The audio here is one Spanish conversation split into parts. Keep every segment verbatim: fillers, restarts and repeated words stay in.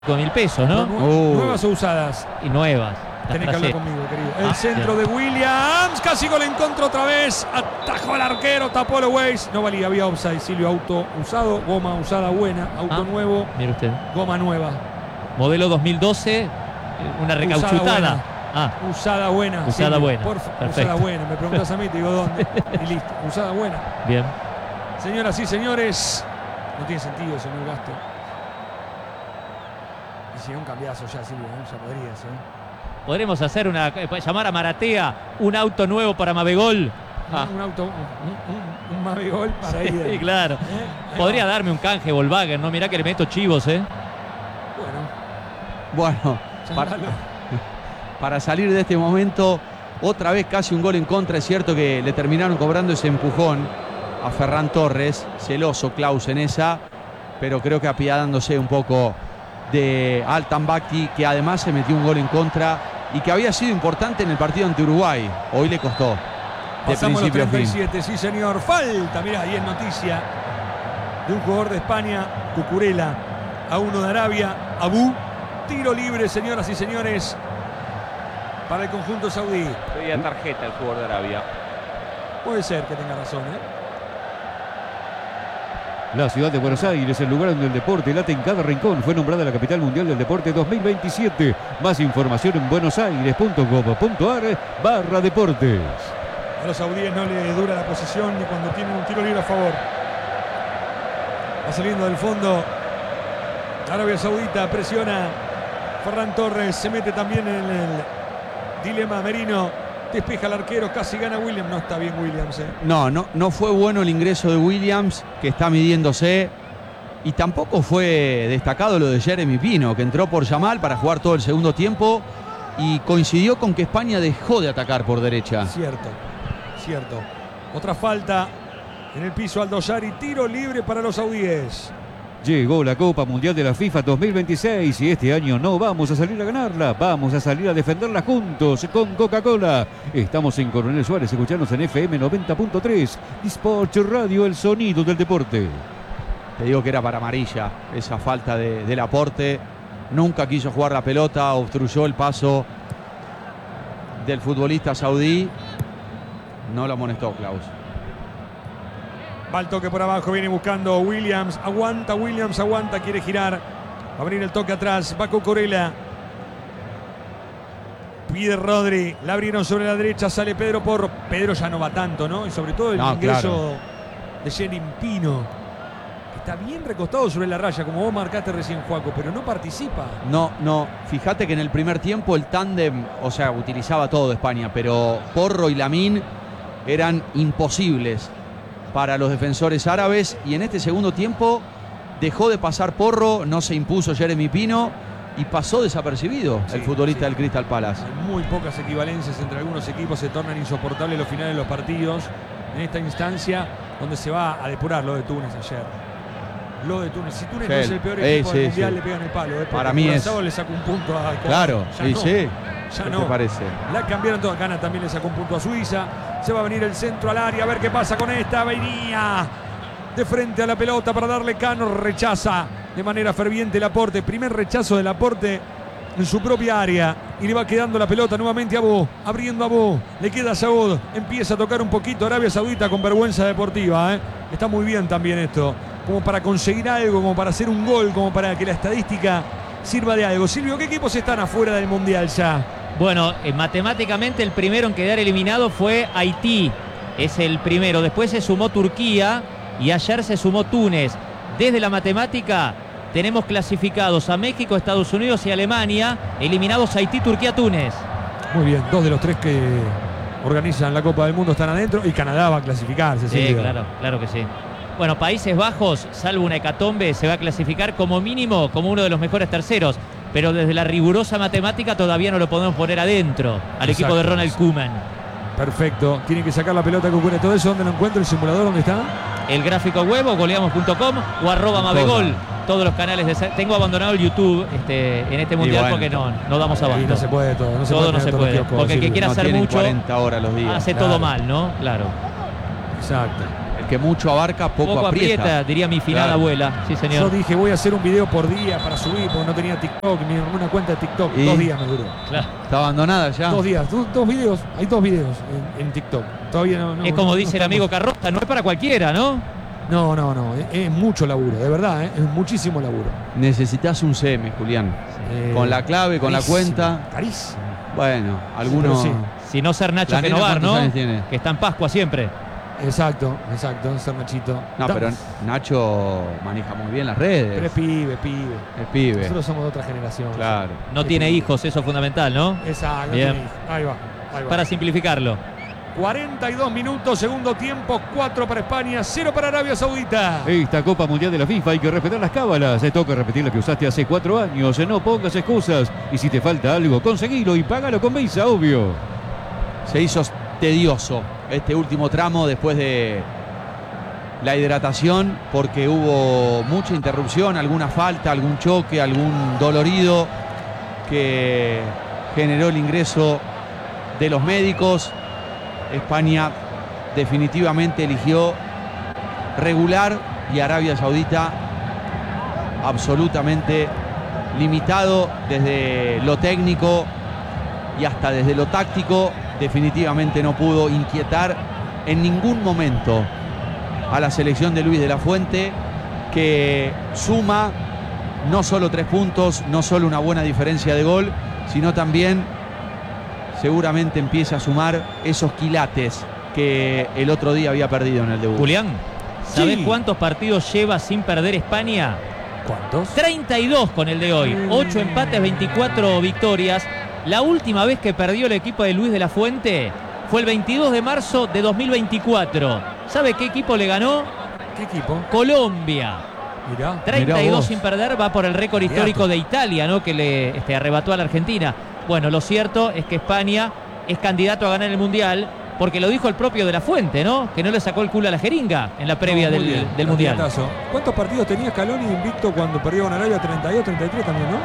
mil pesos, ¿no? Uh. ¿Nuevas o usadas? Y nuevas. Tenés que hablar conmigo, querido. El ah, centro bien. de Williams. Casi gol en contra otra vez. Atajó al arquero, tapó los Waze. No valía, había offside. Silvio, auto usado, goma usada buena, auto ah, nuevo. Mire usted. Goma nueva. Modelo dos mil doce, una recauchutada. Ah, usada buena. Usada Silvio, buena. Porfa, usada buena. Me preguntas a mí, te digo dónde. Y listo. Usada buena. Bien. Señoras y señores, no tiene sentido, señor Gasto. Y si no, un cambiazo ya, Silvio, ¿no? Ya podrías, ¿eh? Podremos hacer una. Llamar a Maratea, un auto nuevo para Mavegol. Ah. Un auto, un, un, un Mavegol para sí, ir. Sí, claro. ¿Eh? Podría darme un canje Volkswagen, ¿no? Mirá que le meto chivos, ¿eh? Bueno. Bueno, para, para salir de este momento, otra vez casi un gol en contra. Es cierto que le terminaron cobrando ese empujón a Ferran Torres. Celoso Klaus en esa, pero creo que apiadándose un poco de Altan Bakti, que además se metió un gol en contra y que había sido importante en el partido ante Uruguay. Hoy le costó. De Pasamos los treinta y siete, fin. Sí señor, falta, mirá, ahí es noticia de un jugador de España, Cucurella, a uno de Arabia, Abu, tiro libre, señoras y señores, para el conjunto saudí. Pedía tarjeta el jugador de Arabia. Puede ser que tenga razón, ¿eh? La ciudad de Buenos Aires, el lugar donde el deporte late en cada rincón, fue nombrada la capital mundial del deporte dos mil veintisiete. Más información en buenosaires punto gov punto ar barra deportes. A los saudíes no le dura la posesión ni cuando tienen un tiro libre a favor. Va saliendo del fondo. Arabia Saudita presiona. Ferran Torres se mete también en el dilema Merino. Despeja al arquero, casi gana Williams. No está bien Williams, ¿eh? No, no, no fue bueno el ingreso de Williams, que está midiéndose. Y tampoco fue destacado lo de Jeremy Pino, que entró por Yamal para jugar todo el segundo tiempo. Y coincidió con que España dejó de atacar por derecha. Cierto, cierto. Otra falta en el piso, Aldo Yari. Tiro libre para los saudíes. Llegó la Copa Mundial de la FIFA dos mil veintiséis y este año no vamos a salir a ganarla, vamos a salir a defenderla juntos con Coca-Cola. Estamos en Coronel Suárez, escuchanos en F M noventa punto tres, Sport Radio, el sonido del deporte. Te digo que era para amarilla esa falta de, del aporte. Nunca quiso jugar la pelota, obstruyó el paso del futbolista saudí. No lo amonestó Klaus. Va el toque por abajo, viene buscando Williams. Aguanta, Williams aguanta, quiere girar. Va a venir el toque atrás, va Cucurella. Pide Rodri, la abrieron sobre la derecha, sale Pedro Porro. Pedro ya no va tanto, ¿no? Y sobre todo el no, ingreso claro. de Jeremy Pino, que está bien recostado sobre la raya, como vos marcaste recién, Juaco, pero no participa. No, no. Fíjate que en el primer tiempo el tándem, o sea, utilizaba todo España, pero Porro y Lamine eran imposibles para los defensores árabes, y en este segundo tiempo dejó de pasar Porro, no se impuso Jeremy Pino y pasó desapercibido sí, el futbolista sí. del Crystal Palace. Hay muy pocas equivalencias entre algunos equipos, se tornan insoportables los finales de los partidos en esta instancia donde se va a depurar lo de Túnez ayer. Lo de Túnez, si Túnez sí, no es el peor equipo eh, del sí, mundial, sí. le pegan el palo. ¿eh? Para mí es. Le sacó un punto a Claro, ya sí, no. sí. Ya ¿Qué no. te parece? La cambiaron toda. Gana también le sacó un punto a Suiza. Se va a venir el centro al área. A ver qué pasa con esta. Venía de frente a la pelota para darle Cano. Rechaza de manera ferviente el aporte. Primer rechazo del aporte en su propia área. Y le va quedando la pelota nuevamente a Abu. Abriendo a Abu. Le queda a Saud. Empieza a tocar un poquito Arabia Saudita con vergüenza deportiva. ¿eh? Está muy bien también esto. Como para conseguir algo, como para hacer un gol, como para que la estadística sirva de algo. Silvio, ¿qué equipos están afuera del Mundial ya? Bueno, eh, matemáticamente el primero en quedar eliminado fue Haití. Es el primero. Después se sumó Turquía y ayer se sumó Túnez. Desde la matemática tenemos clasificados a México, Estados Unidos y Alemania. Eliminados Haití, Turquía, Túnez. Muy bien, dos de los tres que organizan la Copa del Mundo están adentro y Canadá va a clasificarse. Sí, Silvio. claro, claro que sí. Bueno, Países Bajos, salvo una hecatombe, se va a clasificar como mínimo como uno de los mejores terceros. Pero desde la rigurosa matemática todavía no lo podemos poner adentro al Exacto. equipo de Ronald Koeman. Perfecto. Tienen que sacar la pelota que ocurre. ¿Todo eso dónde lo encuentro? ¿El simulador dónde está? El gráfico web o goleamos punto com o arroba Mavegol. Todos los canales de... Tengo abandonado el YouTube este, en este mundial bueno, porque no, no damos abasto. Y no se puede todo. No se todo puede no se puede. Porque el que quiera no hacer mucho cuarenta horas los días. hace claro. todo mal, ¿no? Claro. Exacto. El que mucho abarca, poco, Poco aprieta. aprieta, diría mi finada Claro. abuela. Sí, Yo señor. dije, voy a hacer un video por día para subir, porque no tenía TikTok, ni una cuenta de TikTok. ¿Y? Dos días me duró. Claro. Está abandonada ya. Dos días, dos, dos videos. Hay dos videos en, en TikTok. Todavía no. no Es como no- dice no el amigo estamos- Carroza, no es para cualquiera, ¿no? No, no, no. Es, es mucho laburo, de verdad, ¿eh? Es muchísimo laburo. Necesitas un C M, Julián. Eh, Con la clave, con la carísimo, cuenta. Carísimo. Bueno, algunos. pero Si no ser Nacho ¿La nena Genovar, cuántos ¿no? años tiene? Que está en Pascua siempre. Exacto, exacto, ser Nachito. No, Da- pero Nacho maneja muy bien las redes. pero es pibe, pibe. Es pibe. Nosotros somos de otra generación. Claro. No Sí, tiene sí. hijos, eso es fundamental, ¿no? Exacto. Bien. tiene- Ahí va, ahí va. Para simplificarlo. cuarenta y dos minutos, segundo tiempo, cuatro para España, cero para Arabia Saudita. Esta Copa Mundial de la FIFA hay que respetar las cábalas. Te toca repetir la que usaste hace cuatro años. No pongas excusas. Y si te falta algo, conseguilo y págalo con Visa, obvio. Se hizo tedioso este último tramo después de la hidratación porque hubo mucha interrupción, alguna falta, algún choque, algún dolorido que generó el ingreso de los médicos. España definitivamente eligió regular y Arabia Saudita absolutamente limitado desde lo técnico y hasta desde lo táctico. Definitivamente no pudo inquietar en ningún momento a la selección de Luis de la Fuente, que suma no solo tres puntos, no solo una buena diferencia de gol, sino también seguramente empieza a sumar esos quilates que el otro día había perdido en el debut. Julián, ¿sabés Sí. cuántos partidos lleva sin perder España? ¿Cuántos? treinta y dos con el de hoy. ocho empates, veinticuatro victorias. La última vez que perdió el equipo de Luis de la Fuente fue el veintidós de marzo de dos mil veinticuatro. ¿Sabe qué equipo le ganó? ¿Qué equipo? Colombia. Mirá. treinta y Mirá dos vos. sin perder, va por el récord histórico de Italia, ¿no? Que le este, arrebató a la Argentina. Bueno, lo cierto es que España es candidato a ganar el Mundial, porque lo dijo el propio de la Fuente, ¿no? Que no le sacó el culo a la jeringa en la previa No, muy del, bien, del Mundial. candidatazo. ¿Cuántos partidos tenía Scaloni invicto cuando perdió con Arabia? treinta y dos, treinta y tres también, ¿no?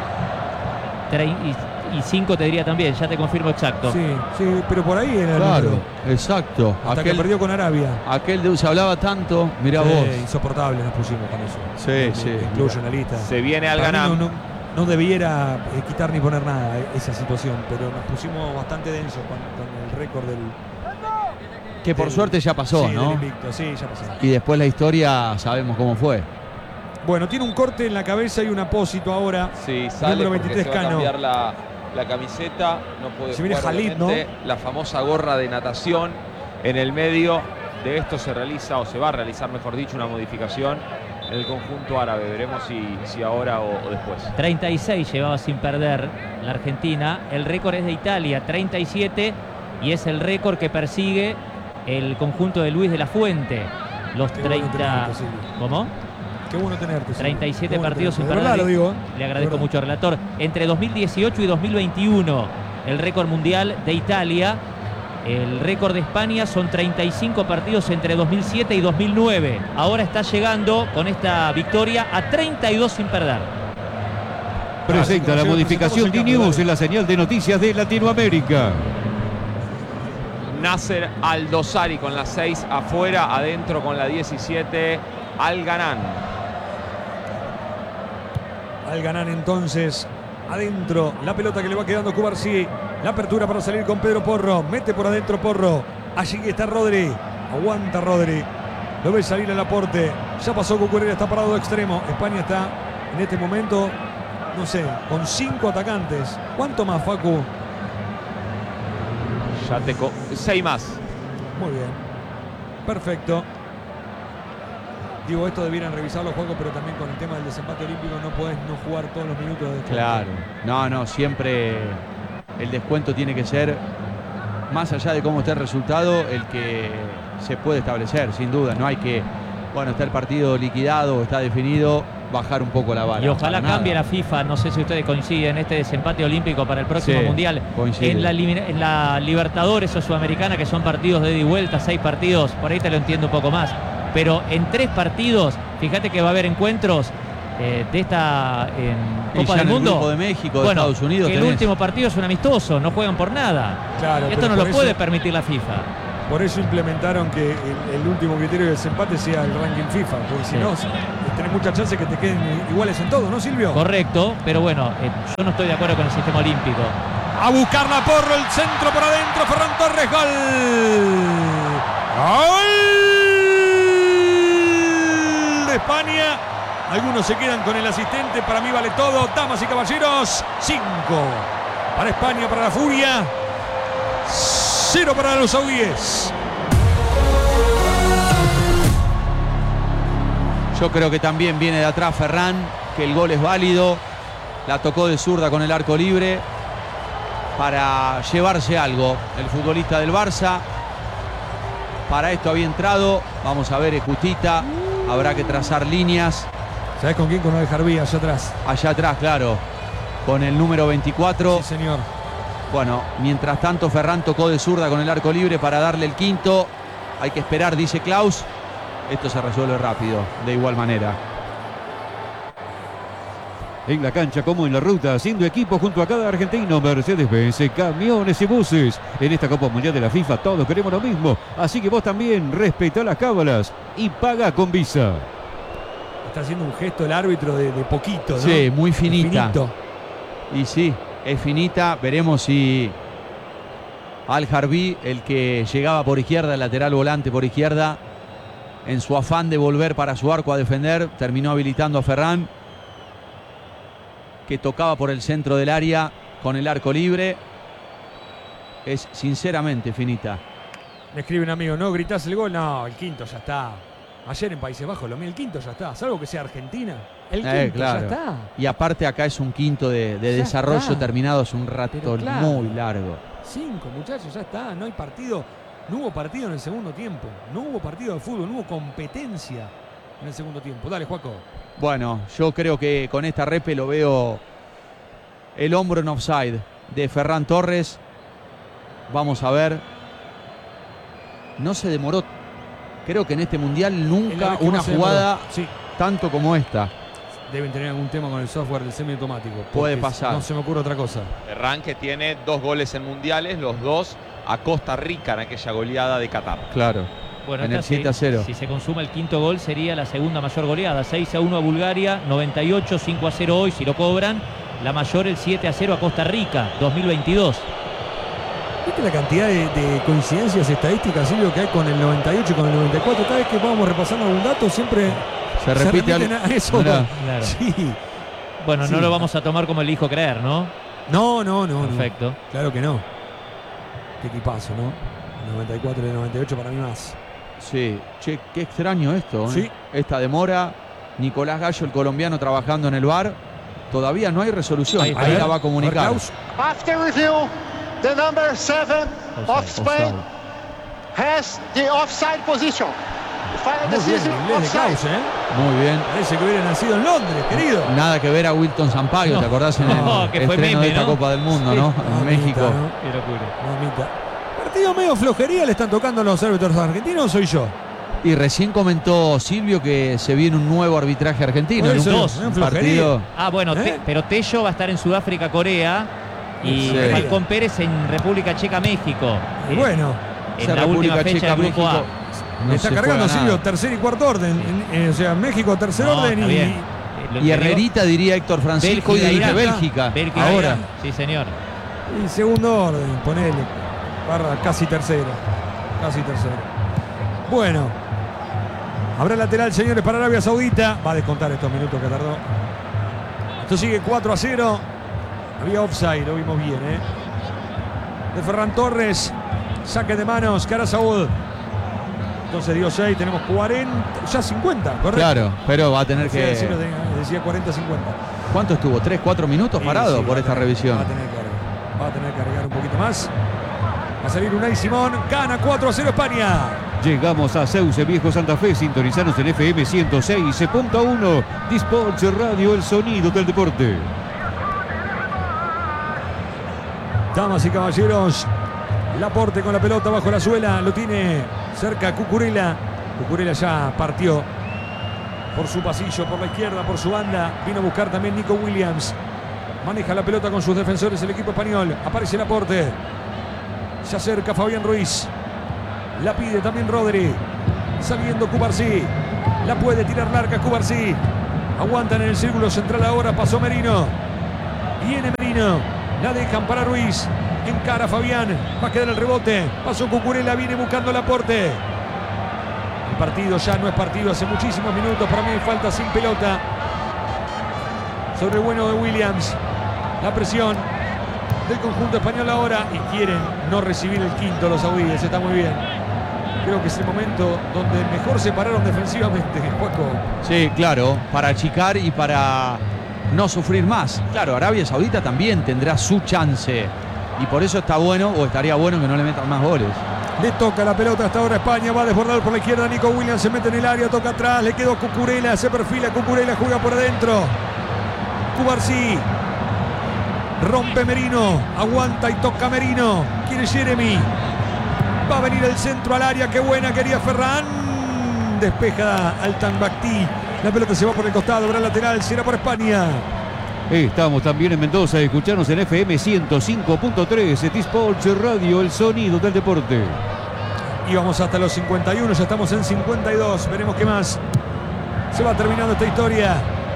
Tre- Y, y cinco te diría también, ya te confirmo exacto. Sí, sí, pero por ahí era el Claro, número. exacto. Hasta que Aquel, perdió con Arabia. aquel de se hablaba tanto, mirá Sí, vos. insoportable nos pusimos con eso. Sí, Me- sí. me incluyo en la lista. Se viene al Para mí Ganam. no, no, no debiera eh, quitar ni poner nada eh, esa situación, pero nos pusimos bastante densos con, con el récord del. Que por del- suerte ya pasó, sí, ¿no? del invicto, sí, ya pasó. Y después la historia sabemos cómo fue. Bueno, tiene un corte en la cabeza y un apósito ahora. Sí, sale Número porque veintitrés, se va a Cano. cambiar la, la camiseta. No puede Se viene jugar, Jalid, obviamente. La famosa gorra de natación. En el medio de esto se realiza, o se va a realizar, mejor dicho, una modificación en el conjunto árabe. Veremos si, si ahora o, o después. treinta y seis llevaba sin perder la Argentina. El récord es de Italia, treinta y siete, y es el récord que persigue el conjunto de Luis de la Fuente. Los Qué bueno treinta. tenerte, Silvio. ¿Cómo? Qué bueno tenerte. Silvio. treinta y siete Qué bueno partidos sin tenerte. De perder. verdad lo digo. ¿eh? Le agradezco De verdad. mucho, relator. Entre dos mil dieciocho y dos mil veintiuno, el récord mundial de Italia. El récord de España son treinta y cinco partidos entre dos mil siete y dos mil nueve. Ahora está llegando con esta victoria a treinta y dos sin perder. Presenta la modificación D-News en la señal de noticias de Latinoamérica. Nasser Al-Dosari con la seis afuera, adentro con la diecisiete, Al-Ganan. Al ganar entonces adentro la pelota que le va quedando a Cubarsí. La apertura para salir con Pedro Porro. Mete por adentro Porro. Allí está Rodri. Aguanta Rodri. Lo ve salir al aporte. Ya pasó Cucurella, está parado de extremo. España está en este momento, no sé, con cinco atacantes. ¿Cuánto más, Facu? Ya te co- seis más. Muy bien. Perfecto. Digo, esto debieran revisarlo, Juanjo, pero también con el tema del desempate olímpico no podés no jugar todos los minutos de descuento. Claro. No, no, siempre el descuento tiene que ser, más allá de cómo esté el resultado, el que se puede establecer, sin duda. No hay que, bueno, está el partido liquidado, está definido, bajar un poco la vara. Y ojalá Para cambie la nada. FIFA, no sé si ustedes coinciden, este desempate olímpico para el próximo Sí, Mundial. coincide. En la, elimina- en la Libertadores o Sudamericana, que son partidos de ida y vuelta, seis partidos, por ahí te lo entiendo un poco más. Pero en tres partidos, fíjate que va a haber encuentros eh, de esta en Y Copa ya del en el Mundo. grupo de México, de Bueno, Estados Unidos. que el tenés- último partido es un amistoso, no juegan por nada. Claro, Esto pero no por lo eso- puede permitir la FIFA. Por eso implementaron que el, el último criterio de desempate sea el ranking FIFA, porque si Sí. no, tenés muchas chances que te queden iguales en todo, ¿no, Silvio? Correcto, pero bueno, eh, yo no estoy de acuerdo con el sistema olímpico. A buscarla Porro, el centro por adentro, Ferran Torres, gol. Gol de España. Algunos se quedan con el asistente, para mí vale todo. Damas y caballeros, cinco para España, para la Furia, cero para los saudíes. Yo creo que también viene de atrás Ferran, que el gol es válido. La tocó de zurda con el arco libre para llevarse algo. El futbolista del Barça. Para esto había entrado. Vamos a ver, Ecutita. Habrá que trazar líneas. ¿Sabés con quién? Con el Jarbí, allá atrás. Allá atrás, claro. Con el número veinticuatro. Sí, señor. Bueno, mientras tanto Ferran tocó de zurda con el arco libre para darle el quinto. Hay que esperar, dice Klaus. Esto se resuelve rápido, de igual manera. En la cancha como en la ruta, haciendo equipo junto a cada argentino, Mercedes-Benz, camiones y buses. En esta Copa Mundial de la FIFA todos queremos lo mismo. Así que vos también respetá las cábalas y paga con Visa. Está haciendo un gesto el árbitro de, de poquito, ¿no? Sí, muy finita. Finito. Y sí, es finita. Veremos si Al Jarbí, el que llegaba por izquierda, el lateral volante por izquierda, en su afán de volver para su arco a defender, terminó habilitando a Ferran, que tocaba por el centro del área con el arco libre. Es sinceramente finita. Me escribe un amigo, ¿no gritás el gol? No, el quinto ya está. Ayer en Países Bajos, lo mío, el quinto ya está. Salvo que sea Argentina. El quinto Eh, claro. ya está. Y aparte acá es un quinto de, de Ya desarrollo está. terminado hace un rato Pero claro. muy largo. Cinco, muchachos, ya está. No hay partido. No hubo partido en el segundo tiempo. No hubo partido de fútbol. No hubo competencia en el segundo tiempo. Dale, Juaco. Bueno, yo creo que con esta repe lo veo el hombro en offside de Ferran Torres. Vamos a ver. No se demoró. Creo que en este mundial Es la nunca vez que una más se jugada demoró. Sí, tanto como esta. deben tener algún tema con el software del semiautomático. Puede porque pasar. No se me ocurre otra cosa. Ferran, que tiene dos goles en mundiales, los dos a Costa Rica en aquella goleada de Qatar. Claro. Bueno, En esta el siete a si- cero. Si se consuma el quinto gol sería la segunda mayor goleada. seis a uno a Bulgaria, noventa y ocho, cinco a cero hoy si lo cobran. La mayor el siete a cero a Costa Rica, dos mil veintidós. ¿Viste la cantidad de, de coincidencias estadísticas, Silvio, que hay con el noventa y ocho y con el noventa y cuatro? Cada vez que vamos repasando algún dato, siempre Se repite remiten algo. a eso. Mirá. Claro. Sí. Bueno, Sí. no lo vamos a tomar como elijo creer, ¿no? No, no, no. no. Perfecto. Claro que no. Qué equipazo, ¿no? El noventa y cuatro y el noventa y ocho para mí más. Sí, che, qué extraño esto. ¿eh? Sí. Esta demora. Nicolás Gallo, el colombiano, trabajando en el V A R. Todavía no hay resolución. Ahí Ahí, está. la va a A ver, comunicar. Klaus. After review, the number seven of Offside. Spain has the offside position. The final Muy bien, decision, el inglés de offside. Klaus, ¿eh? Muy bien. Parece que hubiera nacido en Londres, querido. Nada que ver a Wilton Sampaio, No. ¿te acordás en el No, que fue estreno meme, de esta ¿no? Copa del Mundo, Sí. ¿no? Mamita, En México. ¿no? Qué locura. Mamita. Partido medio flojería le están tocando los árbitros argentinos, ¿o soy yo? Y recién comentó Silvio que se viene un nuevo arbitraje argentino. Por en eso, un dos, un ¿no? partido. Ah, bueno, ¿Eh? Te- pero Tello va a estar en Sudáfrica, Corea. Y Sí. Falcón Pérez en República Checa, México. Y Eh, bueno, en Esa la República última fecha Checa, del grupo México. A. No está se cargando juega Silvio, nada. tercer y cuarto orden. En- en- o sea, México tercer No, orden está y, bien. Eh, lo Y que Herrerita diría Héctor digo, Francisco y Bélgica, dirige Irán. Bélgica. Bélgica, Ahora. Irán. Sí, señor. y segundo orden, ponele. Barra casi tercera. Casi tercera. Bueno. Habrá lateral, señores, para Arabia Saudita. Va a descontar estos minutos que tardó. Esto sigue cuatro a cero. Había offside, lo vimos bien, ¿eh? De Ferran Torres. Saque de manos, Cara Saúd. Entonces dio seis, tenemos cuarenta, ya cincuenta, ¿correcto? Claro, pero va a tener Decía, que. decirlo, decía cuarenta cincuenta. ¿Cuánto estuvo? ¿Tres, cuatro minutos Sí, parado sí, por va a esta tener- revisión? Va a tener que cargar. Va a tener que cargar un poquito más. Va a salir Unai Simón. Gana cuatro a cero España. Llegamos a Sauce Viejo Santa Fe, sintonizanos en F M ciento seis punto uno. Disports Radio, el sonido del deporte. Damas y caballeros, Laporte con la pelota bajo la suela. Lo tiene cerca Cucurella. Cucurella ya partió por su pasillo, por la izquierda, por su banda. Vino a buscar también Nico Williams. Maneja la pelota con sus defensores el equipo español. Aparece Laporte. Se acerca Fabián Ruiz. La pide también Rodri. Saliendo Cubarsí. La puede tirar larga Cubarsí. Aguantan en el círculo central ahora. Pasó Merino. Viene Merino. La dejan para Ruiz. Encara Fabián. Va a quedar el rebote. Pasó Cucurella. Viene buscando el aporte. El partido ya no es partido hace muchísimos minutos. Para mí hay falta sin pelota sobre el bueno de Williams. La presión del conjunto español ahora. Y quieren no recibir el quinto los saudíes. Está muy bien. Creo que es el momento donde mejor se pararon defensivamente, Juaco. Sí, claro. Para achicar y para no sufrir más. Claro, Arabia Saudita también tendrá su chance. Y por eso está bueno, o estaría bueno que no le metan más goles. Le toca la pelota hasta ahora a España. Va a desbordar por la izquierda. Nico Williams se mete en el área. Toca atrás. Le quedó Cucurella. Se perfila Cucurella. Juega por adentro. Cubarsí. Rompe Merino. Aguanta y toca Merino. Quiere Jeremy. Va a venir el centro al área. Qué buena quería Ferran. Despeja al Tambactí. La pelota se va por el costado. Habrá lateral. Será por España. Estamos también en Mendoza. Escuchanos en F M ciento cinco punto tres. T-Sports Radio, el sonido del deporte. Y vamos hasta los cincuenta y uno. Ya estamos en cincuenta y dos. Veremos qué más. Se va terminando esta historia.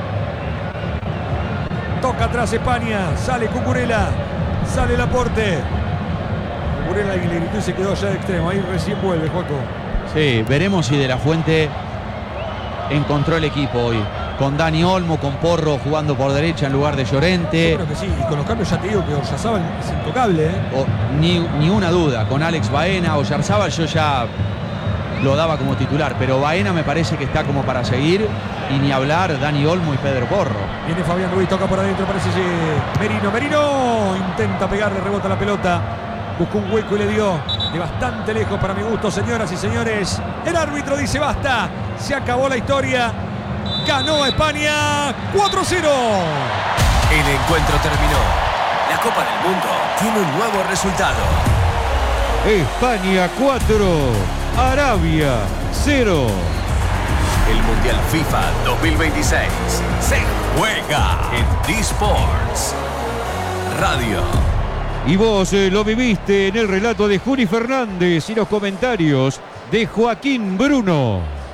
Toca atrás España. Sale Cucurella. Sale el aporte. Cucurella y le gritó y se quedó ya de extremo. Ahí recién vuelve, Juaco. Sí, veremos si De la Fuente encontró el equipo hoy. Con Dani Olmo, con Porro jugando por derecha en lugar de Llorente. Yo creo que sí. Y con los cambios ya te digo que Oyarzábal es intocable, ¿eh? O, ni, ni una duda. Con Alex Baena, Oyarzábal yo ya lo daba como titular. Pero Baena me parece que está como para seguir. Y ni hablar Dani Olmo y Pedro Porro. Viene Fabián Ruiz, toca por adentro, parece que Merino, Merino intenta pegarle, rebota la pelota, buscó un hueco y le dio de bastante lejos para mi gusto, señoras y señores. El árbitro dice basta, se acabó la historia, ganó España cuatro cero. El encuentro terminó. La Copa del Mundo tiene un nuevo resultado. España cuatro, Arabia cero. El Mundial FIFA dos mil veintiséis se juega en T-Sports Radio. Y vos eh, lo viviste en el relato de Juni Fernández y los comentarios de Joaquín Bruno.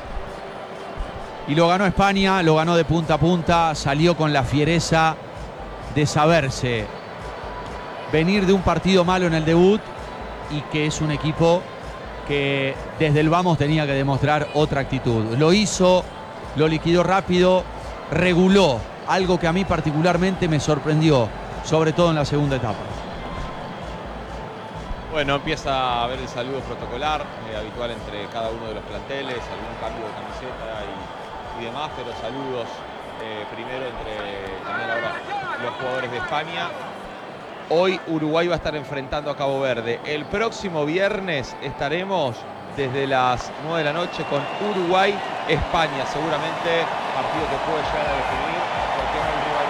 Y lo ganó España, lo ganó de punta a punta, salió con la fiereza de saberse venir de un partido malo en el debut y que es un equipo que desde el vamos tenía que demostrar otra actitud. Lo hizo, lo liquidó rápido, reguló, algo que a mí particularmente me sorprendió, sobre todo en la segunda etapa. Bueno, empieza a haber el saludo protocolar, eh, habitual entre cada uno de los planteles, algún cambio de camiseta y, y demás, pero saludos eh, primero entre también ahora los jugadores de España. Hoy Uruguay va a estar enfrentando a Cabo Verde. El próximo viernes estaremos desde las nueve de la noche con Uruguay-España. Seguramente partido que puede llegar a definir porque no hay rival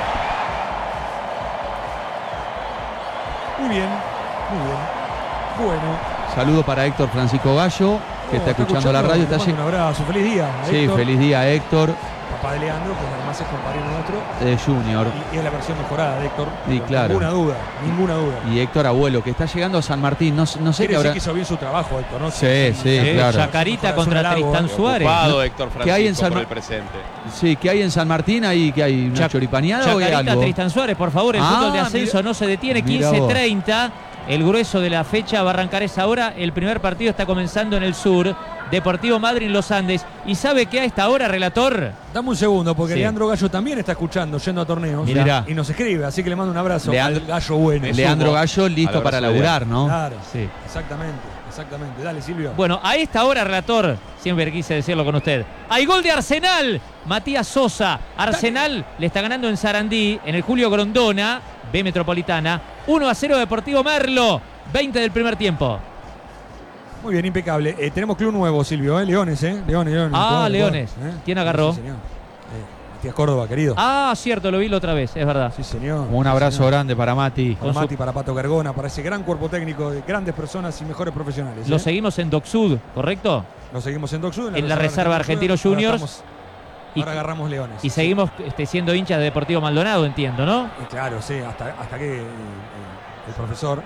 argentino. Muy bien, muy bien. Bueno. Saludo para Héctor Francisco Gallo, que Oh, está escuchando la radio. Está un abrazo, feliz día. Sí, Héctor, feliz día, Héctor. papá de Leandro, que además es compañero nuestro. De Junior. Y, y es la versión mejorada de Héctor. Sí, claro. Ninguna duda, ninguna duda. Y Héctor Abuelo, que está llegando a San Martín. No, no sé Quiere qué habrá. decir que hizo bien su trabajo, Héctor, ¿no? Sí, sí, Eh, claro. Chacarita contra Tristán Suárez. Ocupado Héctor ¿Qué hay en Francisco San por Ma- el presente. Sí, ¿qué hay en San Martín? Ahí que hay una Chac- choripaneada o hay Chacarita, algo. Tristán Suárez, por favor, el Ah, fútbol de ascenso mira- no se detiene, mira quince vos. treinta. El grueso de la fecha va a arrancar esa hora. El primer partido está comenzando en el sur. Deportivo Madryn, Los Andes. ¿Y sabe qué a esta hora, relator? Dame un segundo, porque Sí. Leandro Gallo también está escuchando, yendo a torneos. Mirá. Y nos escribe, así que le mando un abrazo Leandro- al Gallo bueno. Leandro Gallo listo Al para abrazo de laburar, ¿no? Claro, Sí. exactamente, exactamente. Dale, Silvio. Bueno, a esta hora, relator, siempre quise decirlo con usted. Hay gol de Arsenal. Matías Sosa. Arsenal le está ganando en Sarandí, en el Julio Grondona, B Metropolitana. uno a cero Deportivo Merlo. veinte del primer tiempo. Muy bien, impecable. Eh, tenemos club nuevo, Silvio, ¿eh? Leones, ¿eh? Leones, Leones. Ah, Jugador, Leones. jugador, ¿eh? ¿Quién agarró? Sí, señor. Eh, Matías Córdoba, querido. Ah, cierto, lo vi la otra vez, es verdad. Sí, señor. Un Sí, abrazo señor. grande para Mati. Para Con su- Mati, para Pato Gargona, para ese gran cuerpo técnico de grandes personas y mejores profesionales. Lo ¿eh? seguimos en DocSud, ¿correcto? Lo seguimos en DocSud. En la reserva Argentinos Juniors. Ahora, estamos- Y- ahora agarramos Leones. Y seguimos este, siendo hinchas de Deportivo Maldonado, entiendo, ¿no? Y claro, sí, hasta, hasta que eh, eh, el profesor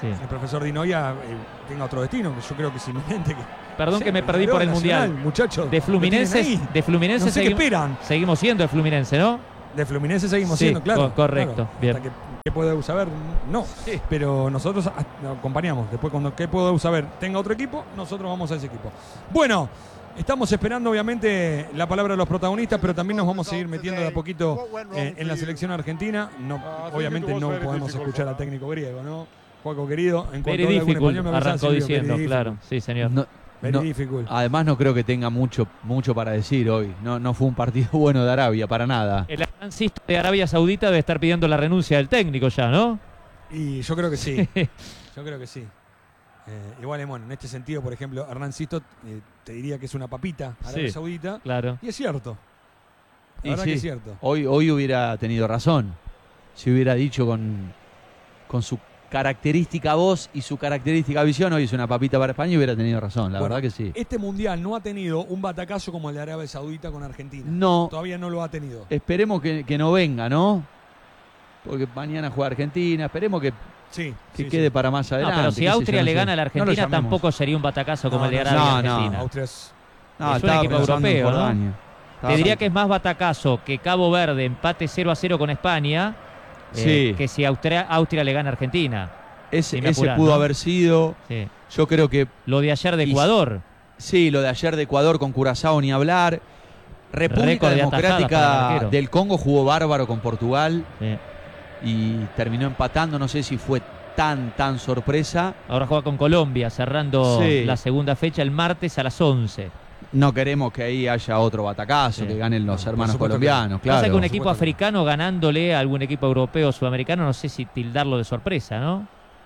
Sí. el profesor Di Noia eh, tenga otro destino, que yo creo que es inminente. Que, Perdón sí, que me perdí por el Nacional, Mundial. Muchachos, De Fluminense, lo tienen ahí. de Fluminense No sé qué segui- esperan. seguimos siendo el Fluminense, ¿no? De Fluminense seguimos Sí, siendo, claro. co- correcto, claro. bien. Hasta que, que pueda saber, no. Sí. Pero nosotros ah, acompañamos. Después, cuando que pueda saber tenga otro equipo, nosotros vamos a ese equipo. Bueno, estamos esperando, obviamente, la palabra de los protagonistas, pero también nos vamos a seguir metiendo de a poquito eh, en la selección argentina. No, obviamente no podemos escuchar al técnico griego, ¿no? Juaco querido, en cuanto Very hable algún difficult, español me avisás, arrancó Silvio, diciendo, very claro. difficult. Sí, señor. No, Very no, difficult. además no creo que tenga mucho, mucho para decir hoy. No, no fue un partido bueno de Arabia, para nada. El Sisto de Arabia Saudita debe estar pidiendo la renuncia del técnico ya, ¿no? Y yo creo que sí. Yo creo que sí. Eh, igual, bueno, en este sentido, por ejemplo, Hernán Sisto eh, te diría que es una papita Arabia Sí, Saudita. claro. Y es cierto. La Y verdad sí, que es cierto. Hoy, hoy hubiera tenido razón. Si hubiera dicho con, con su característica voz y su característica visión, hoy es una papita para España y hubiera tenido razón. La Bueno, verdad que sí. Este mundial no ha tenido un batacazo como el de Arabia Saudita con Argentina. No. Todavía no lo ha tenido. Esperemos que, que no venga, ¿no? Porque mañana juega Argentina. Esperemos que, Sí. que sí, quede sí. para más No, adelante. pero qué si sé yo, Austria no le sé. gana a la No lo Argentina, llamemos. tampoco sería un batacazo como No, el de no, Arabia no, Argentina. no. Austria es- No, Es un estaba equipo pensando en europeo, ¿no? Jordania. Te diría que es más batacazo que Cabo Verde empate cero a cero con España eh, Sí. que si Austria, Austria le gana a Argentina. Ese, si me ese apurás, pudo ¿no? haber sido. Sí. Yo creo que Lo de ayer de Y- Ecuador. sí, lo de ayer de Ecuador con Curazao ni hablar. República Récord de atajadas para el Democrática arquero. del Congo jugó bárbaro con Portugal Sí. y terminó empatando. No sé si fue tan, tan sorpresa. Ahora juega con Colombia, cerrando Sí. la segunda fecha el martes a las once. No queremos que ahí haya otro batacazo, Sí. que ganen los No, por hermanos supuesto que colombianos, Pasa que claro. un equipo supuesto que no. africano ganándole a algún equipo europeo o sudamericano, no sé si tildarlo de sorpresa, ¿no?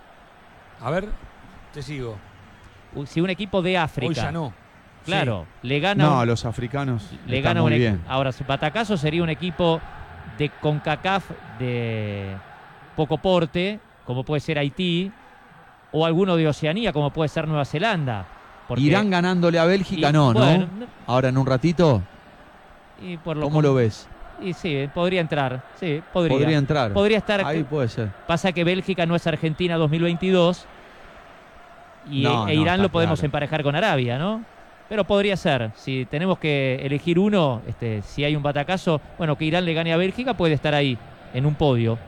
A ver, te sigo. U- Si un equipo de África, Hoy ya no. claro, le gana, No, un- los africanos le están gana un muy equipo. bien. Ahora, su batacazo sería un equipo de CONCACAF de poco porte, como puede ser Haití, o alguno de Oceanía, como puede ser Nueva Zelanda. Porque- Irán ganándole a Bélgica, y, no, ¿no? bueno, Ahora en un ratito, y por lo ¿cómo lo ves? Y sí, podría entrar. Sí, podría. Podría entrar. Podría estar. Ahí puede ser. Pasa que Bélgica no es Argentina dos mil veintidós y No, e no, Irán está lo podemos claro. emparejar con Arabia, ¿no? Pero podría ser. Si tenemos que elegir uno, este, si hay un batacazo, bueno, que Irán le gane a Bélgica puede estar ahí, en un podio.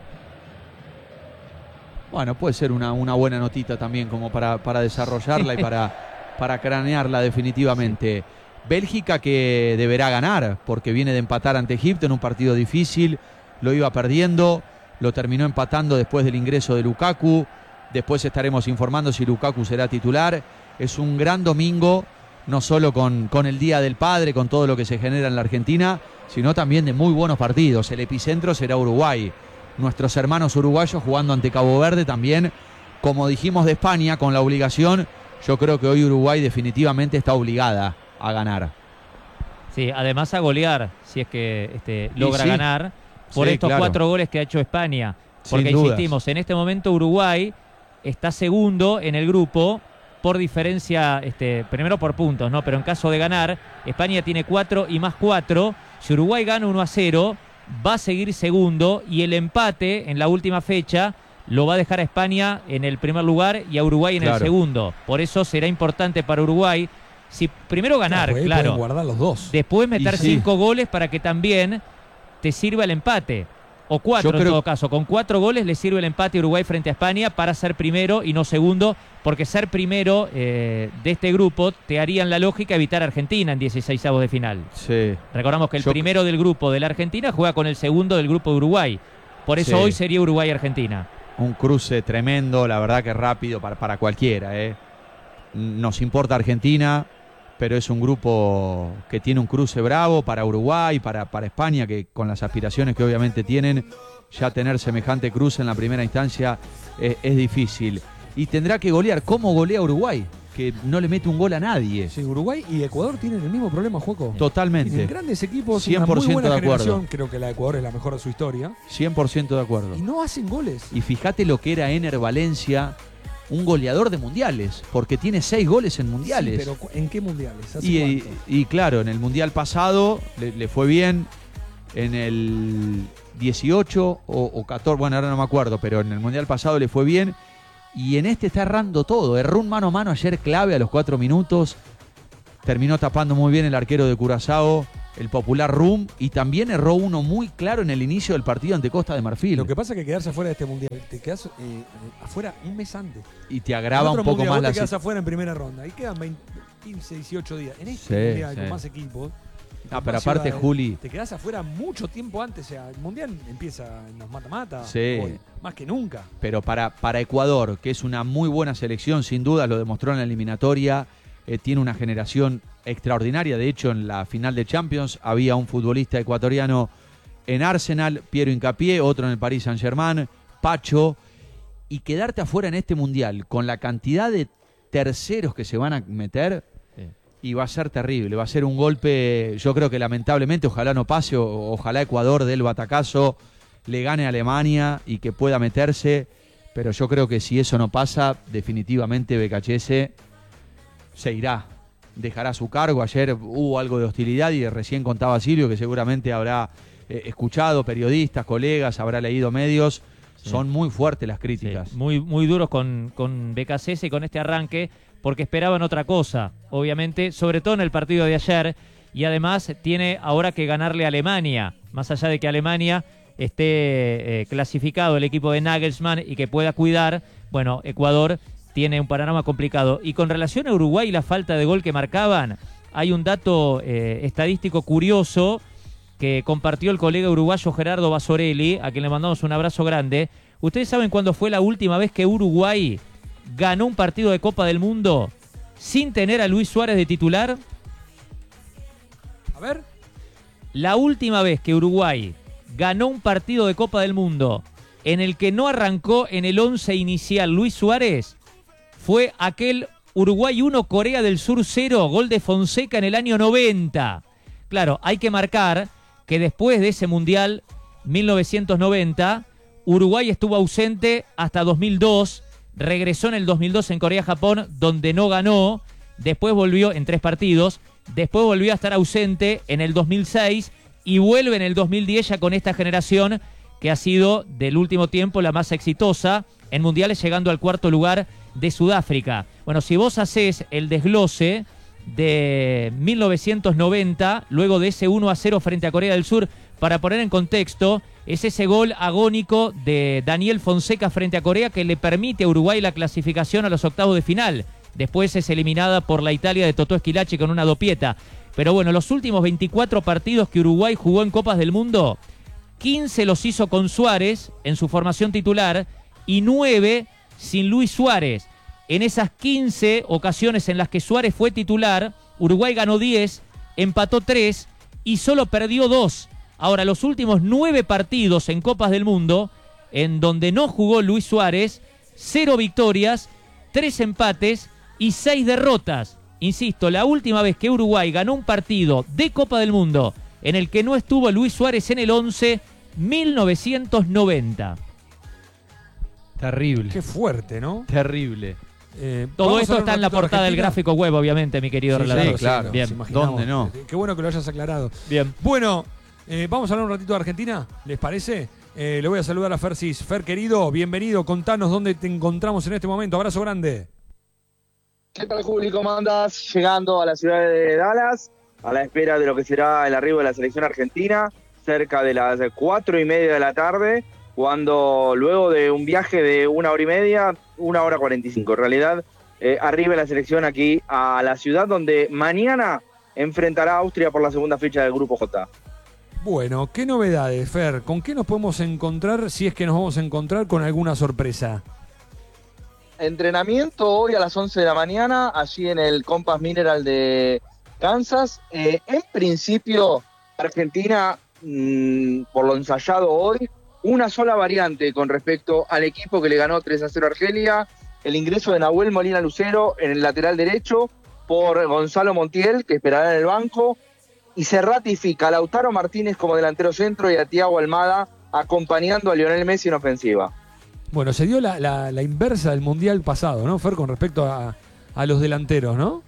Bueno, puede ser una, una buena notita también como para, para desarrollarla y para, para cranearla definitivamente. Bélgica que deberá ganar porque viene de empatar ante Egipto en un partido difícil, lo iba perdiendo, lo terminó empatando después del ingreso de Lukaku, después estaremos informando si Lukaku será titular. Es un gran domingo, no solo con, con el Día del Padre, con todo lo que se genera en la Argentina, sino también de muy buenos partidos. El epicentro será Uruguay. Nuestros hermanos uruguayos jugando ante Cabo Verde también, como dijimos de España, con la obligación. Yo creo que hoy Uruguay definitivamente está obligada a ganar. Sí, además a golear, si es que este, Y logra sí. ganar, por Sí, estos claro. cuatro goles que ha hecho España. Porque Sin dudas. insistimos, en este momento Uruguay está segundo en el grupo por diferencia, este, primero por puntos, ¿no? Pero en caso de ganar, España tiene cuatro y más cuatro. Si Uruguay gana uno a cero, va a seguir segundo y el empate en la última fecha lo va a dejar a España en el primer lugar y a Uruguay en Claro. el segundo. Por eso será importante para Uruguay, si primero ganar, Claro, claro, pueden guardar los dos. después meter Y sí. cinco goles para que también te sirva el empate. O cuatro Yo en creo- todo caso. Con cuatro goles le sirve el empate a Uruguay frente a España para ser primero y no segundo, porque ser primero eh, de este grupo te haría en la lógica evitar a Argentina en dieciseisavos de final. Sí. Recordamos que el Yo- primero del grupo de la Argentina juega con el segundo del grupo de Uruguay. Por eso Sí. hoy sería Uruguay-Argentina. Un cruce tremendo, la verdad que rápido para, para cualquiera. ¿eh? Nos importa Argentina, pero es un grupo que tiene un cruce bravo para Uruguay, para, para España, que con las aspiraciones que obviamente tienen, ya tener semejante cruce en la primera instancia eh, es difícil. Y tendrá que golear. ¿Cómo golea Uruguay? Que no le mete un gol a nadie. Sí, Uruguay y Ecuador tienen el mismo problema, Juaco. Totalmente. Tienen grandes equipos, cien una por muy ciento buena de acuerdo. generación. Creo que la de Ecuador es la mejor de su historia. cien por ciento de acuerdo. Y no hacen goles. Y fíjate lo que era Ener Valencia, un goleador de mundiales, porque tiene seis goles en mundiales. Sí, pero ¿cu- ¿en qué mundiales? ¿Hace y, y, cuánto? y claro, en el mundial pasado le, le fue bien, en el dieciocho o, o catorce, bueno, ahora no me acuerdo, pero en el mundial pasado le fue bien. Y en este está errando todo. Erró un mano a mano ayer clave a los cuatro minutos. Terminó tapando muy bien el arquero de Curazao, el popular Rum, y también erró uno muy claro en el inicio del partido ante Costa de Marfil. Lo que pasa es que quedarse afuera de este mundial, te quedas eh, afuera un mes antes. Y te agrava un poco mundial, más vos la te quedas situación. afuera en primera ronda. Ahí quedan veinte, quince, dieciocho días. En este Sí, mundial sí. con más equipos. Ah, pero aparte, Juli. Te quedás afuera mucho tiempo antes. O sea, el mundial empieza en los mata-mata. Sí. Hoy, más que nunca. Pero para, para Ecuador, que es una muy buena selección, sin duda, lo demostró en la eliminatoria, eh, tiene una generación extraordinaria. De hecho, en la final de Champions había un futbolista ecuatoriano en Arsenal, Piero Hincapié, otro en el Paris Saint-Germain, Pacho. Y quedarte afuera en este mundial con la cantidad de terceros que se van a meter, sí. Y va a ser terrible. Va a ser un golpe, yo creo que lamentablemente, ojalá no pase, o, ojalá Ecuador dé el batacazo, le gane a Alemania y que pueda meterse. Pero yo creo que si eso no pasa, definitivamente B K H S se irá. Dejará su cargo. Ayer hubo algo de hostilidad y recién contaba Silvio que seguramente habrá eh, escuchado periodistas, colegas, habrá leído medios. Sí. Son muy fuertes las críticas. Sí, muy, muy duros con, con B K C S y con este arranque, porque esperaban otra cosa, obviamente, sobre todo en el partido de ayer. Y además tiene ahora que ganarle a Alemania, más allá de que Alemania esté eh, clasificado el equipo de Nagelsmann y que pueda cuidar. Bueno, Ecuador tiene un panorama complicado. Y con relación a Uruguay y la falta de gol que marcaban, hay un dato eh, estadístico curioso que compartió el colega uruguayo Gerardo Basorelli, a quien le mandamos un abrazo grande. ¿Ustedes saben cuándo fue la última vez que Uruguay ganó un partido de Copa del Mundo sin tener a Luis Suárez de titular? A ver. La última vez que Uruguay ganó un partido de Copa del Mundo en el que no arrancó en el once inicial Luis Suárez fue aquel Uruguay uno, Corea del Sur cero, gol de Fonseca en el año noventa. Claro, hay que marcar que después de ese Mundial mil novecientos noventa, Uruguay estuvo ausente hasta dos mil dos, regresó en el dos mil dos en Corea-Japón, donde no ganó, después volvió en tres partidos, después volvió a estar ausente en el dos mil seis y vuelve en el dos mil diez ya con esta generación que ha sido del último tiempo la más exitosa en mundiales, llegando al cuarto lugar de Sudáfrica. Bueno, si vos hacés el desglose de mil novecientos noventa, luego de ese uno a cero frente a Corea del Sur, para poner en contexto, es ese gol agónico de Daniel Fonseca frente a Corea que le permite a Uruguay la clasificación a los octavos de final. Después es eliminada por la Italia de Totó Esquilache con una dopieta. Pero bueno, los últimos veinticuatro partidos que Uruguay jugó en Copas del Mundo, quince los hizo con Suárez en su formación titular y nueve sin Luis Suárez. En esas quince ocasiones en las que Suárez fue titular, Uruguay ganó diez, empató tres y solo perdió dos. Ahora, los últimos nueve partidos en Copas del Mundo, en donde no jugó Luis Suárez, cero victorias, tres empates y seis derrotas. Insisto, la última vez que Uruguay ganó un partido de Copa del Mundo en el que no estuvo Luis Suárez en el once, mil novecientos noventa. Terrible. Qué fuerte, ¿no? Terrible. Eh, Todo esto está en la portada del gráfico web, obviamente, mi querido sí, relator. Sí, claro. Bien. ¿Dónde no? Qué bueno que lo hayas aclarado. Bien. Bueno, eh, vamos a hablar un ratito de Argentina, ¿les parece? Eh, le voy a saludar a Fer Cis. Fer, querido, bienvenido. Contanos dónde te encontramos en este momento. Abrazo grande. ¿Qué tal, Juli? ¿Cómo andas? Llegando a la ciudad de Dallas, a la espera de lo que será el arribo de la selección argentina, cerca de las cuatro y media de la tarde, cuando luego de un viaje de una hora y media, una hora cuarenta y cinco, en realidad, eh, arriba la selección aquí a la ciudad donde mañana enfrentará a Austria por la segunda fecha del Grupo J. Bueno, ¿qué novedades, Fer? ¿Con qué nos podemos encontrar, si es que nos vamos a encontrar con alguna sorpresa? Entrenamiento hoy a las once de la mañana, allí en el Compass Mineral de Kansas. Eh, en principio, Argentina, mmm, por lo ensayado hoy, una sola variante con respecto al equipo que le ganó tres a cero a Argelia, el ingreso de Nahuel Molina Lucero en el lateral derecho por Gonzalo Montiel, que esperará en el banco, y se ratifica a Lautaro Martínez como delantero centro y a Thiago Almada acompañando a Lionel Messi en ofensiva. Bueno, se dio la, la, la inversa del Mundial pasado, ¿no, Fer? Con respecto a, a los delanteros, ¿no?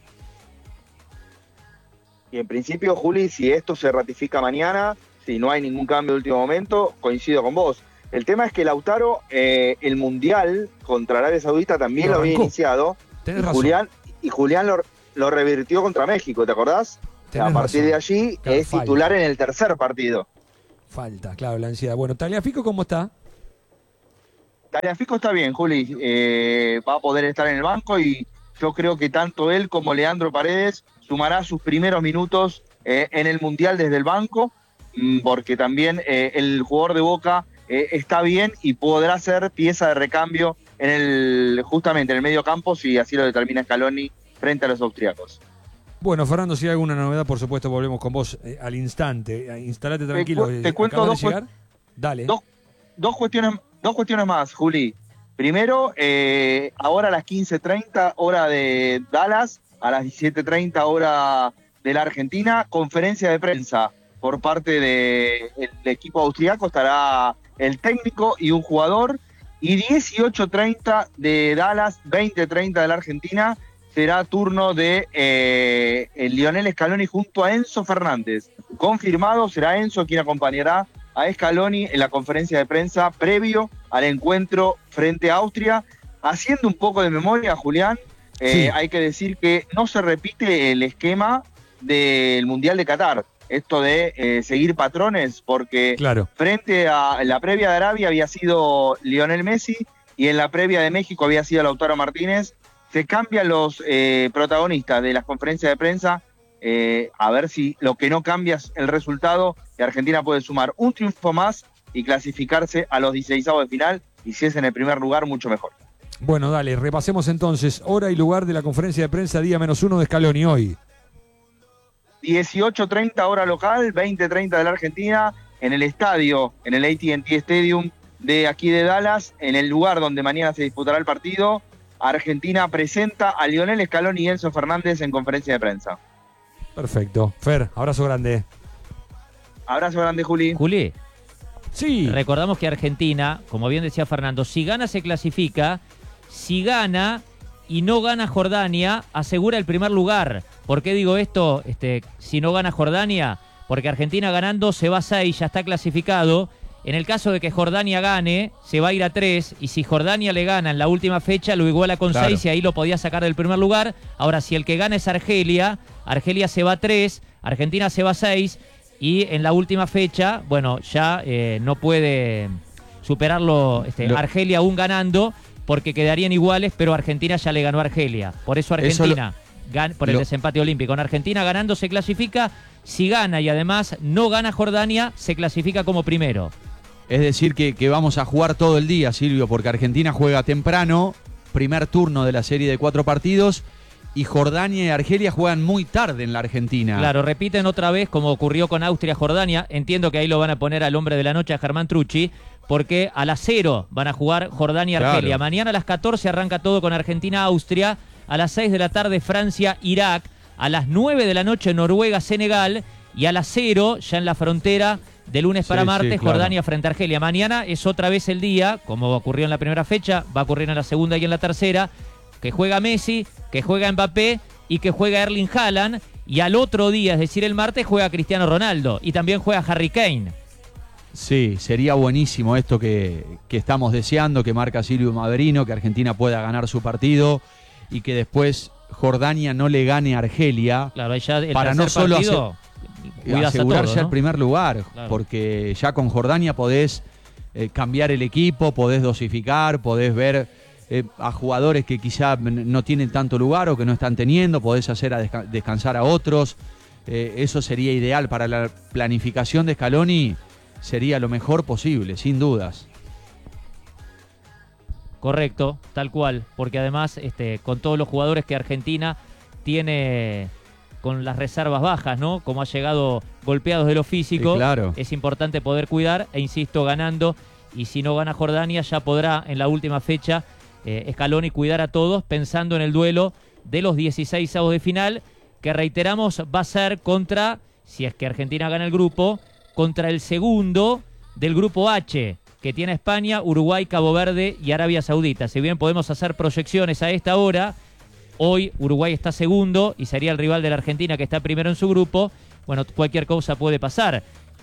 Y en principio, Juli, si esto se ratifica mañana, si no hay ningún cambio de último momento, coincido con vos. El tema es que Lautaro, eh, el Mundial contra Arabia Saudita también lo, lo había iniciado. Tenés y razón. Julián, y Julián lo, lo revirtió contra México, ¿te acordás? Tenés a partir razón. de allí Claro, es falta. titular en el tercer partido. Falta, claro, la ansiedad. Bueno, Tagliafico, ¿cómo está? Tagliafico está bien, Juli. Eh, va a poder estar en el banco y yo creo que tanto él como Leandro Paredes sumará sus primeros minutos eh, en el Mundial desde el banco, porque también eh, el jugador de Boca eh, está bien y podrá ser pieza de recambio en el justamente en el medio campo si así lo determina Scaloni frente a los austriacos. Bueno, Fernando, si hay alguna novedad, por supuesto, volvemos con vos eh, al instante. Eh, Instalate tranquilo. Te, cu- eh, te cuento ¿acabas dos, de llegar? Dale. Dos, dos, cuestiones, dos cuestiones más, Juli. Primero, eh, ahora a las quince treinta, hora de Dallas, a las diecisiete treinta, hora de la Argentina, conferencia de prensa por parte del equipo austriaco. Estará el técnico y un jugador. Y dieciocho treinta de Dallas, veinte treinta de la Argentina, será turno de eh, el Lionel Scaloni junto a Enzo Fernández. Confirmado, será Enzo quien acompañará a Scaloni en la conferencia de prensa previo al encuentro frente a Austria. Haciendo un poco de memoria, Julián, eh, Sí. hay que decir que no se repite el esquema del Mundial de Qatar. Esto de eh, seguir patrones, porque Claro. frente a la previa de Arabia había sido Lionel Messi y en la previa de México había sido Lautaro Martínez. Se cambian los eh, protagonistas de las conferencias de prensa, eh, a ver si lo que no cambia es el resultado, y Argentina puede sumar un triunfo más y clasificarse a los dieciseisavos de final, y si es en el primer lugar, mucho mejor. Bueno, dale, repasemos entonces hora y lugar de la conferencia de prensa día menos uno de Scaloni hoy. dieciocho treinta hora local, veinte treinta de la Argentina, en el estadio, en el A T and T Stadium de aquí de Dallas, en el lugar donde mañana se disputará el partido. Argentina presenta a Lionel Scaloni y Enzo Fernández en conferencia de prensa. Perfecto. Fer, abrazo grande. Abrazo grande, Juli. Juli, Sí. recordamos que Argentina, como bien decía Fernando, si gana se clasifica, si gana y no gana Jordania, asegura el primer lugar. ¿Por qué digo esto? Este, si no gana Jordania, porque Argentina ganando se va a seis, ya está clasificado. En el caso de que Jordania gane, se va a ir a tres, y si Jordania le gana en la última fecha, lo iguala con Claro. seis y ahí lo podía sacar del primer lugar. Ahora, si el que gana es Argelia, Argelia se va a tres, Argentina se va a seis, y en la última fecha, bueno, ya eh, no puede superarlo este, Lo- Argelia aún ganando, porque quedarían iguales, pero Argentina ya le ganó a Argelia. Por eso Eso Argentina, gan- por el lo- desempate olímpico, en Argentina ganando se clasifica, si gana y además no gana Jordania, se clasifica como primero. Es decir, que, que vamos a jugar todo el día, Silvio, porque Argentina juega temprano, primer turno de la serie de cuatro partidos, y Jordania y Argelia juegan muy tarde en la Argentina. Claro, repiten otra vez como ocurrió con Austria-Jordania. Entiendo que ahí lo van a poner al hombre de la noche, a Germán Trucci, porque a las cero van a jugar Jordania y Claro. Argelia. Mañana a las catorce arranca todo con Argentina-Austria. A las seis de la tarde Francia-Irak. A las nueve de la noche Noruega-Senegal. Y a las cero, ya en la frontera, de lunes para Sí, martes, sí, claro. Jordania frente a Argelia. Mañana es otra vez el día, como ocurrió en la primera fecha, va a ocurrir en la segunda y en la tercera, que juega Messi, que juega Mbappé y que juega Erling Haaland. Y al otro día, es decir, el martes, juega Cristiano Ronaldo. Y también juega Harry Kane. Sí, sería buenísimo esto que, que estamos deseando, que marca Silvio Maverino, que Argentina pueda ganar su partido y que después Jordania no le gane a Argelia. Claro, ahí ya el Para tercer no solo partido, cuidas a asegurarse todo, ¿no? el primer lugar, Claro. porque ya con Jordania podés eh, cambiar el equipo, podés dosificar, podés ver eh, a jugadores que quizá n- no tienen tanto lugar o que no están teniendo, podés hacer a desca- descansar a otros. Eh, eso sería ideal para la planificación de Scaloni, sería lo mejor posible, sin dudas. Correcto, tal cual, porque además este, con todos los jugadores que Argentina tiene con las reservas bajas, ¿no? Como ha llegado golpeados de lo físico, Sí, claro. es importante poder cuidar, e insisto, ganando, y si no gana Jordania ya podrá en la última fecha eh, Scaloni cuidar a todos, pensando en el duelo de los dieciseisavos de final, que reiteramos va a ser contra, si es que Argentina gana el grupo, contra el segundo del grupo H, que tiene España, Uruguay, Cabo Verde y Arabia Saudita. Si bien podemos hacer proyecciones a esta hora, hoy Uruguay está segundo y sería el rival de la Argentina, que está primero en su grupo. Bueno, cualquier cosa puede pasar.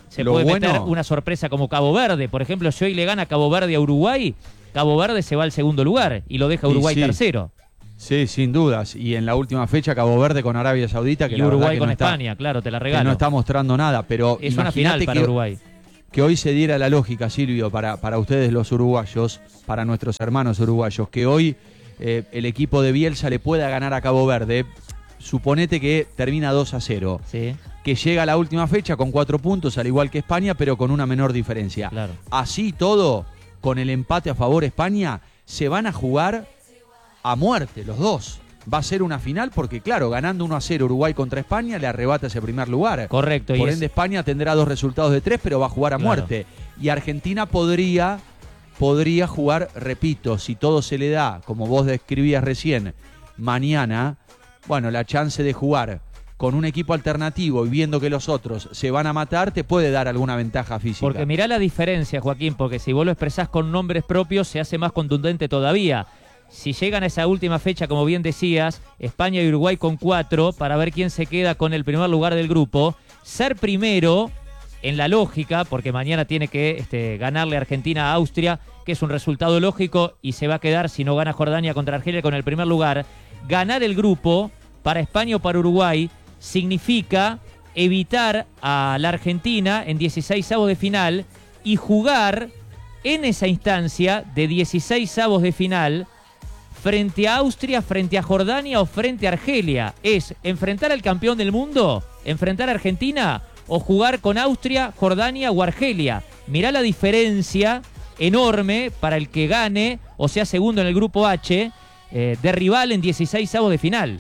se Lo puede bueno- meter una sorpresa como Cabo Verde. Por ejemplo, si hoy le gana Cabo Verde a Uruguay, Cabo Verde se va al segundo lugar y lo deja Y Uruguay sí. tercero. Sí, sin dudas. Y en la última fecha, Cabo Verde con Arabia Saudita, que Y la verdad Uruguay que con no está- España, claro, te la que regalo. no está mostrando nada, pero Es una final imagínate para que, Uruguay. que hoy se diera la lógica, Silvio, para, para ustedes los uruguayos, para nuestros hermanos uruguayos, que hoy eh, el equipo de Bielsa le pueda ganar a Cabo Verde. Suponete que termina dos a cero, Sí, que llega a la última fecha con cuatro puntos, al igual que España, pero con una menor diferencia. claro. Así todo, con el empate a favor España, se van a jugar a muerte los dos. Va a ser una final porque, claro, ganando uno a cero Uruguay contra España le arrebata ese primer lugar. Correcto. y Por es- ende, España tendrá dos resultados de tres, pero va a jugar a Claro. muerte. Y Argentina podría, podría jugar, repito, si todo se le da, como vos describías recién, mañana, bueno, la chance de jugar con un equipo alternativo y viendo que los otros se van a matar, te puede dar alguna ventaja física. Porque mirá la diferencia, Joaquín, porque si vos lo expresás con nombres propios se hace más contundente todavía. Si llegan a esa última fecha, como bien decías, España y Uruguay con cuatro, para ver quién se queda con el primer lugar del grupo, ser primero, en la lógica, porque mañana tiene que este, ganarle Argentina a Austria, que es un resultado lógico, y se va a quedar, si no gana Jordania contra Argelia, con el primer lugar. Ganar el grupo, para España o para Uruguay, significa evitar a la Argentina en dieciseisavos de final y jugar en esa instancia de dieciseisavos de final frente a Austria, frente a Jordania o frente a Argelia. Es enfrentar al campeón del mundo, enfrentar a Argentina o jugar con Austria, Jordania o Argelia. Mirá la diferencia enorme para el que gane o sea segundo en el grupo H eh, de rival en dieciseisavos de final.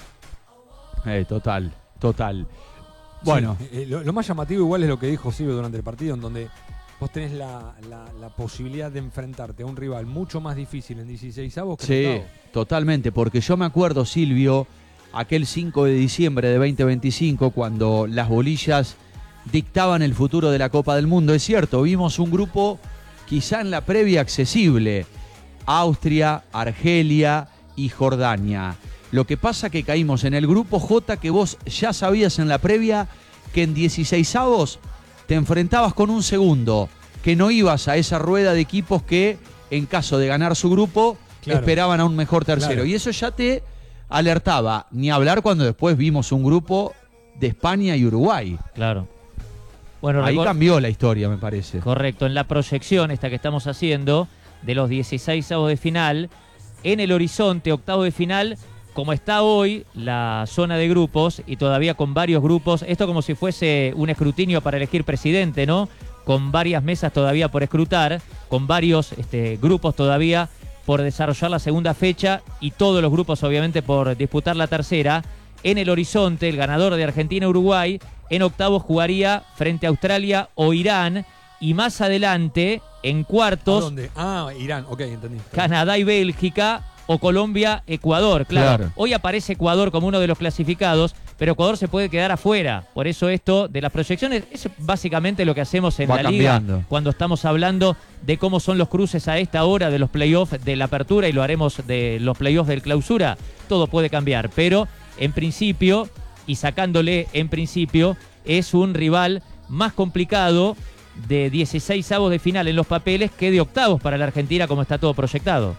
Eh, total, total. Bueno, Sí, eh, lo, lo más llamativo igual es lo que dijo Silvio durante el partido, en donde vos tenés la, la, la posibilidad de enfrentarte a un rival mucho más difícil en dieciseisavos que en sí, octavos. totalmente, porque yo me acuerdo, Silvio, aquel cinco de diciembre de veinte veinticinco, cuando las bolillas dictaban el futuro de la Copa del Mundo. Es cierto, vimos un grupo quizá en la previa accesible, Austria, Argelia y Jordania. Lo que pasa que caímos en el grupo J, que vos ya sabías en la previa que en dieciseisavos te enfrentabas con un segundo, que no ibas a esa rueda de equipos que, en caso de ganar su grupo, Claro. esperaban a un mejor tercero. Claro. Y eso ya te alertaba, ni hablar cuando después vimos un grupo de España y Uruguay. Claro. Bueno, Ahí recor- cambió la historia, me parece. Correcto, en la proyección esta que estamos haciendo de los dieciseisavos de final, en el horizonte, octavo de final, como está hoy la zona de grupos y todavía con varios grupos, esto como si fuese un escrutinio para elegir presidente, ¿no? Con varias mesas todavía por escrutar, con varios este, grupos todavía por desarrollar la segunda fecha y todos los grupos obviamente por disputar la tercera. En el horizonte, el ganador de Argentina-Uruguay en octavos jugaría frente a Australia o Irán y más adelante en ¿A cuartos dónde? Ah, Irán, ok, entendí. Canadá y Bélgica o Colombia-Ecuador. Claro, Claro. hoy aparece Ecuador como uno de los clasificados, pero Ecuador se puede quedar afuera. Por eso esto de las proyecciones es básicamente lo que hacemos en Va la liga cambiando. cuando estamos hablando de cómo son los cruces a esta hora de los playoffs de la apertura y lo haremos de los playoffs del clausura. Todo puede cambiar, pero en principio y sacándole en principio es un rival más complicado de dieciseisavos de final en los papeles que de octavos para la Argentina como está todo proyectado.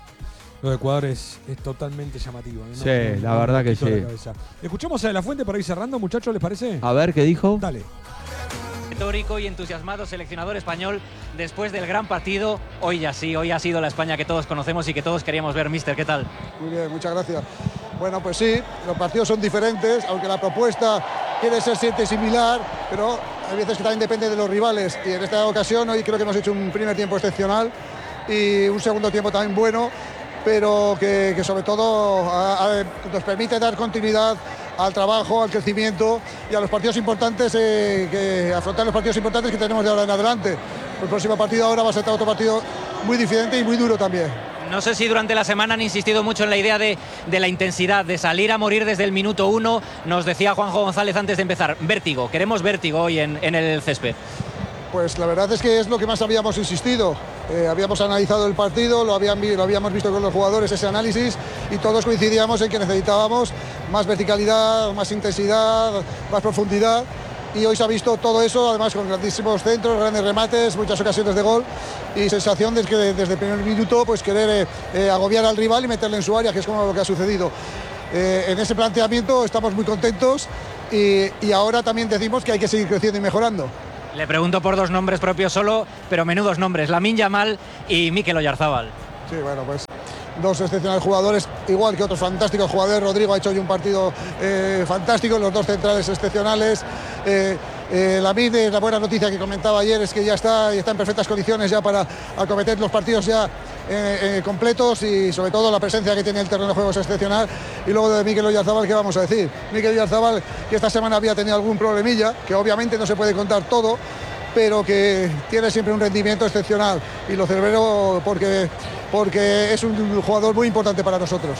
Lo de Ecuador es, es totalmente llamativo. ¿no? Sí, No- la no- verdad no que quito la sí. cabeza. Escuchamos a De La Fuente para ir cerrando, muchachos, ¿les parece? A ver, ¿qué dijo? Dale. Retórico y entusiasmado seleccionador español después del gran partido. Hoy ya sí, hoy ha sido la España que todos conocemos y que todos queríamos ver, mister. ¿Qué tal? Muy bien, muchas gracias. Bueno, pues sí, los partidos son diferentes, aunque la propuesta quiere ser siempre similar, pero hay veces que también depende de los rivales. Y en esta ocasión hoy creo que hemos hecho un primer tiempo excepcional y un segundo tiempo también bueno, pero que, que sobre todo a, a, nos permite dar continuidad al trabajo, al crecimiento y a los partidos importantes, eh, que afrontar los partidos importantes que tenemos de ahora en adelante. El próximo partido ahora va a ser otro partido muy diferente y muy duro también. No sé si durante la semana han insistido mucho en la idea de, de la intensidad, de salir a morir desde el minuto uno. Nos decía Juanjo González antes de empezar, vértigo, queremos vértigo hoy en, en el césped. Pues la verdad es que es lo que más habíamos insistido. Eh, habíamos analizado el partido, lo, habían, lo habíamos visto con los jugadores, ese análisis, y todos coincidíamos en que necesitábamos más verticalidad, más intensidad, más profundidad. y hoy se ha visto todo eso, además con grandísimos centros, grandes remates, muchas ocasiones de gol y sensación de que desde el primer minuto pues querer eh, eh, agobiar al rival y meterle en su área, que es como lo que ha sucedido. Eh, en ese planteamiento estamos muy contentos y, y ahora también decimos que hay que seguir creciendo y mejorando. Le pregunto por dos nombres propios solo, pero menudos nombres, Lamine Yamal y Mikel Oyarzábal. Sí, bueno, pues dos excepcionales jugadores, igual que otros fantásticos jugadores. Rodrigo ha hecho hoy un partido eh, fantástico, los dos centrales excepcionales. Eh, eh, Lamine, la buena noticia que comentaba ayer es que ya está, y está en perfectas condiciones ya para acometer los partidos ya eh, eh, completos, y sobre todo la presencia que tiene el terreno de juego es excepcional. Y luego de Mikel Oyarzábal, ¿qué vamos a decir? Mikel Oyarzábal, que esta semana había tenido algún problemilla, que obviamente no se puede contar todo, pero que tiene siempre un rendimiento excepcional, y lo celebro porque, porque es un jugador muy importante para nosotros.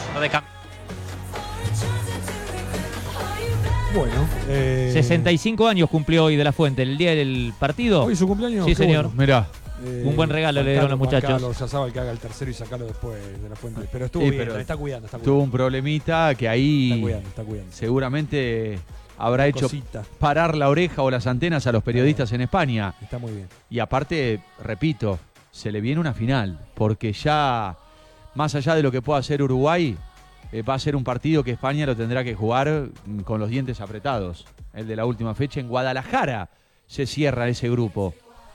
Bueno, eh... sesenta y cinco años cumplió hoy De la Fuente, el día del partido. ¿Hoy su cumpleaños? Sí, señor. Bueno. Mirá. Eh, un buen regalo le dieron los muchachos. Carlos Oyarzábal, que haga el tercero y sacarlo después De la Fuente. Pero estuvo sí, bien, pero está cuidando, está cuidando. Tuvo un problemita que ahí está cuidando, está cuidando. seguramente habrá Una hecho cosita. parar la oreja o las antenas a los periodistas en España. Está muy bien. Y aparte, repito, se le viene una final, porque ya, más allá de lo que pueda hacer Uruguay, eh, va a ser un partido que España lo tendrá que jugar mm, con los dientes apretados. El de la última fecha en Guadalajara se cierra ese grupo.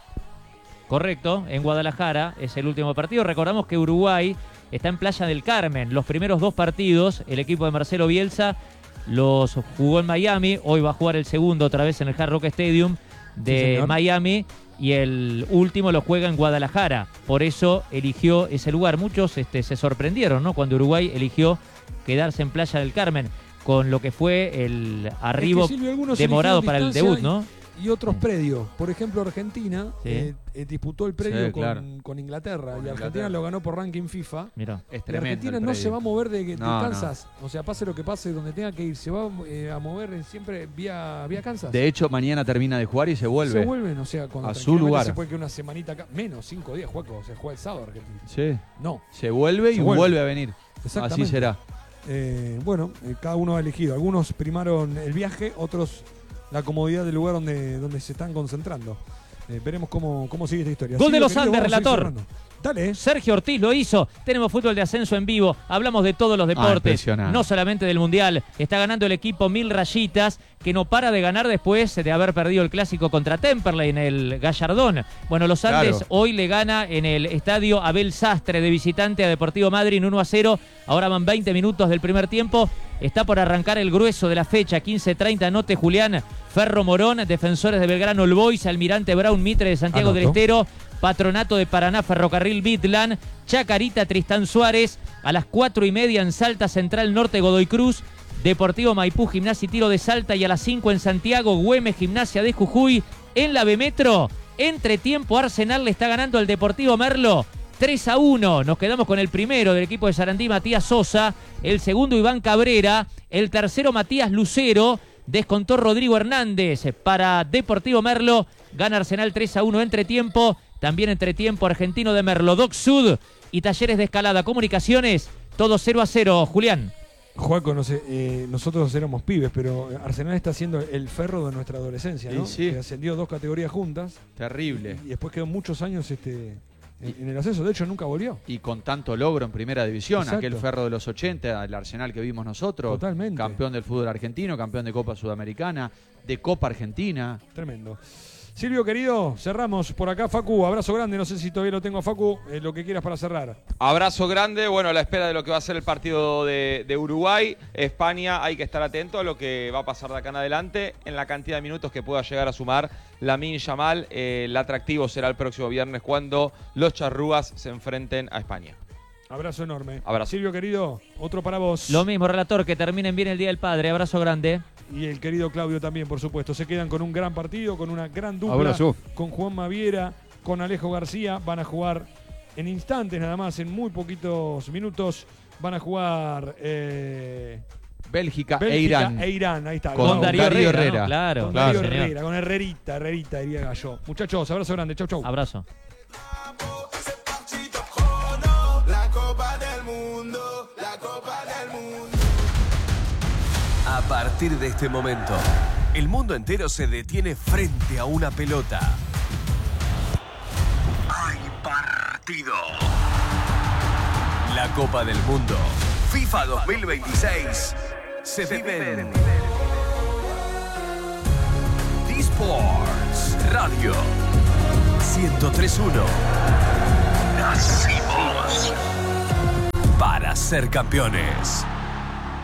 Correcto, en Guadalajara es el último partido. Recordamos que Uruguay está en Playa del Carmen. Los primeros dos partidos, el equipo de Marcelo Bielsa los jugó en Miami. Hoy va a jugar el segundo otra vez en el Hard Rock Stadium de Sí, Miami. Y el último lo juega en Guadalajara. Por eso eligió ese lugar. Muchos este, se sorprendieron, ¿no?, cuando Uruguay eligió quedarse en Playa del Carmen, con lo que fue el arribo Es que, Silvio, algunos demorado eligieron para el distancia debut, ¿no? Y otros predios. Por ejemplo, Argentina Sí. eh, eh, disputó el predio Sí, con, claro. con Inglaterra. Con y Argentina Inglaterra. lo ganó por ranking FIFA. Mira, Es Y tremendo. Argentina el no predio. se va a mover de, de No, Kansas. O sea, pase lo que pase, donde tenga que ir, se va eh, a mover siempre vía, vía Kansas. De hecho, mañana termina de jugar y se vuelve. Se vuelven, o sea, cuando a su tranquilamente lugar. se puede que una semanita acá, menos cinco días, Juaco, o sea, juega el sábado Argentina. Sí. No. Se vuelve y Se vuelve. vuelve a venir. Exactamente. Así será. Eh, bueno, eh, cada uno ha elegido. Algunos primaron el viaje, otros la comodidad del lugar donde, donde se están concentrando. Eh, veremos cómo, cómo sigue esta historia. Gol Sí, de lo los querido, Andes, vamos a ir relator. cerrando. Dale. Sergio Ortiz lo hizo. Tenemos fútbol de ascenso en vivo. Hablamos de todos los deportes, impresionante. no solamente del Mundial. Está ganando el equipo Mil Rayitas, que no para de ganar después de haber perdido el clásico contra Temperley en el Gallardón. Bueno, los Andes Claro. hoy le gana en el estadio Abel Sastre de visitante a Deportivo Madryn uno a cero. Ahora van veinte minutos del primer tiempo. Está por arrancar el grueso de la fecha, quince treinta, anote Julián. Ferro Morón, Defensores de Belgrano, All Boys, Almirante Brown, Mitre de Santiago del Anoto. Estero, Patronato de Paraná, Ferrocarril Bitland, Chacarita, Tristán Suárez. A las cuatro y media en Salta, Central Norte, Godoy Cruz, Deportivo Maipú, Gimnasia y Tiro de Salta. Y a las cinco en Santiago, Güemes, Gimnasia de Jujuy. En la B-Metro, entretiempo, Arsenal le está ganando al Deportivo Merlo tres a uno. Nos quedamos con el primero del equipo de Sarandí, Matías Sosa. El segundo, Iván Cabrera. El tercero, Matías Lucero. Descontó Rodrigo Hernández para Deportivo Merlo. Gana Arsenal tres a uno. Entretiempo, también entretiempo, Argentino de Merlo, Doc Sud y Talleres de Escalada Comunicaciones. Todo cero a cero, Julián. Juaco, no sé, eh, nosotros éramos pibes, pero Arsenal está siendo el Ferro de nuestra adolescencia, ¿no? Sí, sí. Que ascendió dos categorías juntas. Terrible. Y después quedó muchos años este, en, en el ascenso. De hecho, nunca volvió. Y con tanto logro en primera división, Exacto. aquel Ferro de los ochenta, el Arsenal que vimos nosotros. Totalmente. Campeón del fútbol argentino, campeón de Copa Sudamericana, de Copa Argentina. Tremendo. Silvio, querido, cerramos por acá. Facu, abrazo grande. No sé si todavía lo tengo a Facu. Eh, lo que quieras para cerrar. Abrazo grande, bueno, a la espera de lo que va a ser el partido de, de Uruguay, España, hay que estar atento a lo que va a pasar de acá en adelante, en la cantidad de minutos que pueda llegar a sumar Lamine Yamal. Eh, el atractivo será el próximo viernes cuando los charrúas se enfrenten a España. Abrazo enorme. Abrazo. Silvio, querido, otro para vos. Lo mismo, relator, que terminen bien el Día del Padre. Abrazo grande. Y el querido Claudio también, por supuesto. Se quedan con un gran partido, con una gran dupla. Abrazo. Con Juan Maviera, con Alejo García. Van a jugar en instantes nada más, en muy poquitos minutos. Van a jugar eh, Bélgica, Bélgica e Irán. e Irán. Ahí está. Con, Con Darío Herrera, Herrera. ¿no? Claro, Con claro, Darío señor. Herrera, con Herrerita, Herrerita, diría Gallo. Muchachos, abrazo grande. Chau, chau. Abrazo. La Copa del Mundo, la Copa del Mundo. A partir de este momento, El mundo entero se detiene frente a una pelota. Hay partido. La Copa del Mundo FIFA dos mil veintiséis se vive en D-Sports Radio ciento tres punto uno. Nacimos para ser campeones.